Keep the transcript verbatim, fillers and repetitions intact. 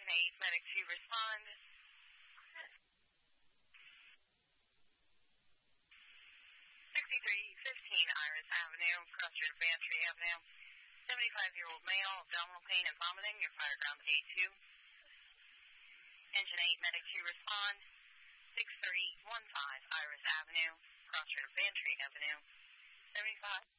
eight, medic two, respond. sixty-three fifteen Iris Avenue, Crossroad Bantry Avenue. seventy-five-year-old male, abdominal pain and vomiting. Your fire ground A two. Engine eight, medic two, respond. six three one five Iris Avenue, Crossroad Bantry Avenue. seventy-five.